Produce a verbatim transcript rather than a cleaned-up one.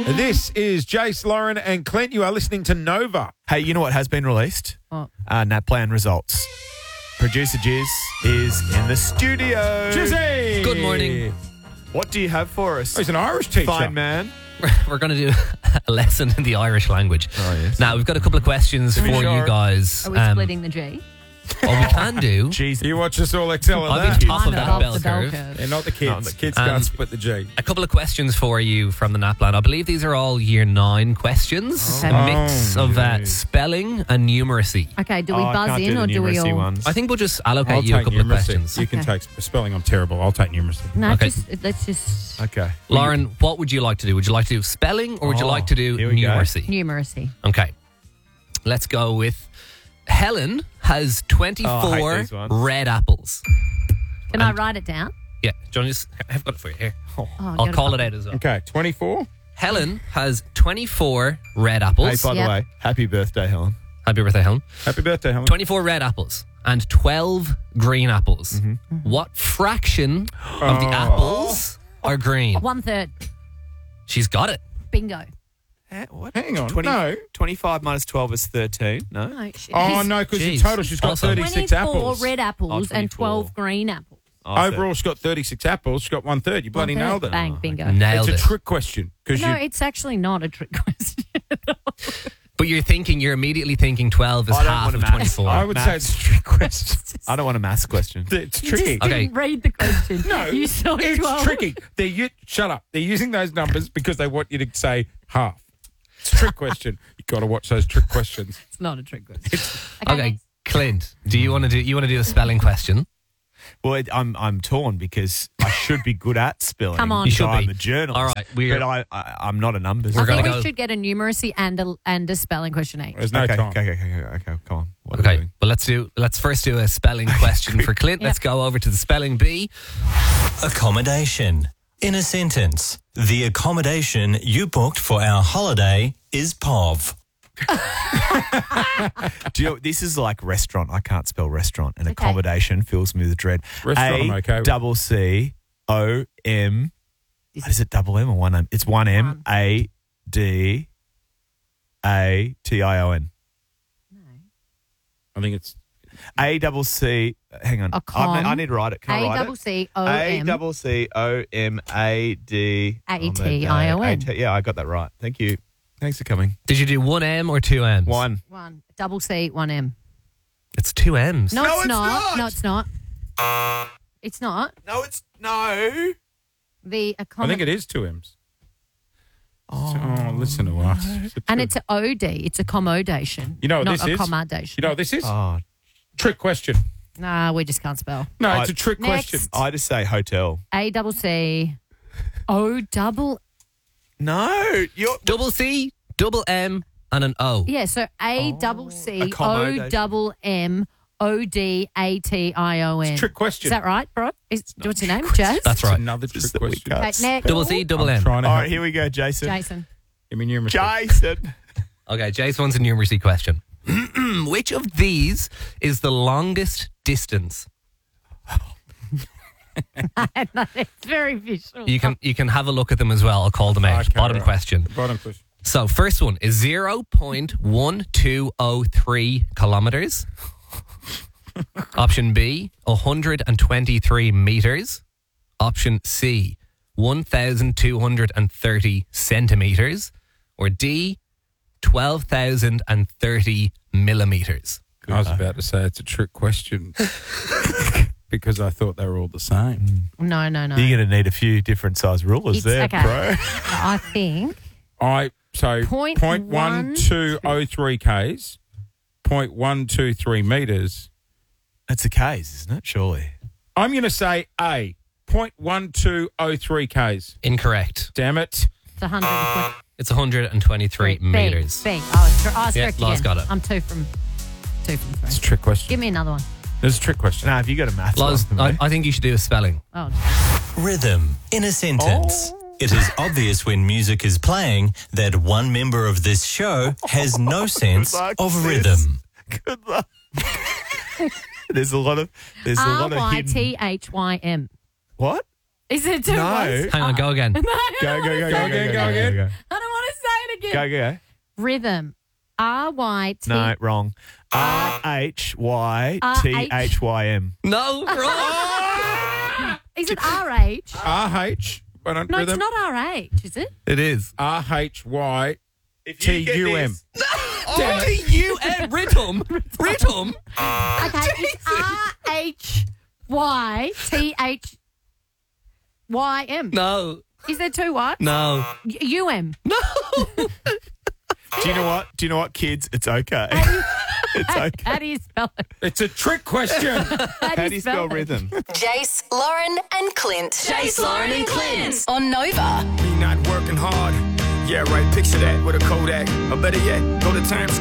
This is Jace, Lauren and Clint. You are listening to Nova. Hey, you know what has been released? What? Uh, NatPlan results. Producer Jizz is in the studio. Jizzy! Good morning. What do you have for us? Oh, he's an Irish teacher. Fine man. We're going to do a lesson in the Irish language. Oh, yes. Now, we've got a couple of questions for sure. you guys. Are we Um, splitting the G? What we can do, Jeez. You watch us all excel at I'll that. be top of I'm that above bell the bell curve. curve. Yeah, not the kids. Not the- kids Um, can't split the G. A couple of questions for you from the NatPlan. I believe these are all year nine questions. Okay. A mix Oh, of uh, yes. spelling and numeracy. Okay, do we Oh, I buzz can't in do or the do we numeracy all? ones. I think we'll just allocate I'll you a take couple of numeracy. questions. You can Okay. take spelling. I'm terrible. I'll take numeracy. No, Okay. just let's just Okay. Lauren, what would you like to do? Would you like to do spelling or would you Oh, like to do here we go. numeracy? numeracy. Okay. Let's go with Helen has twenty-four these ones. red apples. Can I And- write it down? Yeah, John, just, I've got it for you here. Oh, I'll get call a it out as well. Okay, twenty-four. Helen has twenty-four red Hey, apples. by Yep. the way, happy birthday, Helen. Happy birthday, Helen. Happy birthday, Helen. twenty-four red apples and twelve green apples. Mm-hmm. What fraction of the Oh. apples are green? One third. She's got it. Bingo. Eh, what? Hang on. twenty, No. twenty-five minus twelve is thirteen. No? No, shit. Oh, He's no, because in Jeez. total she's got Awesome. thirty-six twenty-four apples. red apples Oh, and twenty-four. twelve green apples. Oh, Overall, she's got thirty-six apples. She's got one-third. You bloody One third. nailed it. Bang, bingo. Nailed It's it. a trick question. Because No, you... it's actually not a trick question. But you're thinking, you're immediately thinking twelve is I don't half want of to maths. twenty-four. I would say it's a trick question. I don't want a maths question. It's You tricky. just Okay. didn't read the question. No, you saw it's twelve. tricky. They're u- shut up. They're using those numbers because they want you to say half. It's a trick question. You got to watch those trick questions. It's not a trick question. Okay, Clint, do you want to do you want to do a spelling question? Well, it, I'm I'm torn because I should be good at spelling. Come on. You should I'm be. a journalist. All right, we're- but I, I I'm not a numbers. We're I think gonna we go- should get a numeracy and a, and a spelling question each. There's no okay, time. okay, okay, okay, okay, okay, come on. What are we Okay, doing? well let's do let's first do a spelling question for Clint. Let's go over to the spelling bee. Accommodation. In a sentence, the accommodation you booked for our holiday is P O V. Do you know, this is like restaurant. I can't spell restaurant, and Okay. accommodation fills me with dread. Restaurant, I'm A okay with. double C O M. What is it? Double M or one M? It's one M One. A D A T I O N. I think it's A double C. Hang on. A I, com. I need to write it. Can I A write double it? C O A M. double C O M A D A T I O N. A T Yeah, I got that right. Thank you. Thanks for coming. Did you do one M or two M's? One. One. Double C, one M. It's two M's. No, No, it's, it's not. not. No, it's not. It's not. No, it's no. The I accommod- think it is two M's. Oh, listen to us. And it's an O D. It's accommodation. You know what not this is? accommodation. You know what this is? Oh, Trick question. Nah, we just can't spell. No, I- it's a trick Next. question. I just say hotel. A double C O double. No, you're. Double C, double M, and an O. Yeah, so A Oh, double C O accommodation. double M O D A T I O N. It's a trick question. Is that right, bro? Is, what's your name? Jazz? That's It's right. another trick Just that we question. can't Okay, next. Double C, double I'm M. trying to All help right, here we go, Jason. Jason. Give me numeracy. Jason. Okay, Jace wants a numeracy question. Which of these is the longest distance? It's very visual. You can you can have a look at them as well. I'll call them out. Okay, Bottom right. question. Bottom question. So first one is zero point one two zero three kilometers. Option B, one hundred twenty-three meters. Option C, one thousand two hundred thirty centimeters. Or D, twelve thousand thirty millimeters. I was about to say it's a trick question because I thought they were all the same. No, no, no. You're going to need a few different size rulers It's- there, okay. bro. I think I so Point point one two oh three k's, point one two three meters. It's a K's, isn't it? Surely. I'm going to say A, point one two oh three k's. Incorrect. Damn it! it's one hundred twenty. It's one hundred twenty-three Bing, meters. Bing. Oh, it's tr- oh, it's Yeah, correct Lars again. got it. I'm two from two from It's a three. trick question. Give me another one. It's a trick question. Now, have you got a maths Loz, one for I, me? I think you should do a spelling. Oh, Rhythm. In a sentence, it is obvious when music is playing that one member of this show has no sense luck, of sis. rhythm. Good luck. There's a lot of there's a R lot of Y hidden. T H Y M. What? Is it two No. words? Hang on, go again. No, I Go don't go wanna go say go again, it. go again. I don't want again. Go, go, go. Rhythm. R Y T. No, wrong. R H Y T H Y M. No, wrong. Is it R H? R H. Why don't No, rhythm? it's not R H, is it? It is. R H Y If T U M. Oh, T U M. Rhythm. Rhythm. Okay, it's R H Y T H Y M. No. Is there two Y's? No. Y- U M. No. Do you know what? Do you know what, kids? It's okay. It's okay. How do you spell it? It's a trick question. How How do you spell it? rhythm? Jace, Lauren, and Clint. Jace, Lauren, and Clint on Nova. Me not working hard. Yeah, right. Picture that with a Kodak. Or better yet, go to Times